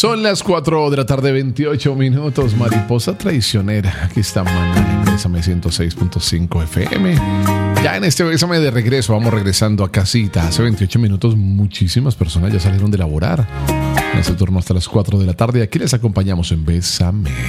Son las 4 de la tarde, 28 minutos. Mariposa traicionera. Aquí está Manuel en Bésame 106.5 FM. Ya en este Bésame de regreso, vamos regresando a casita. Hace 28 minutos muchísimas personas ya salieron de laborar. En este turno hasta las 4 de la tarde. Aquí les acompañamos en Bésame.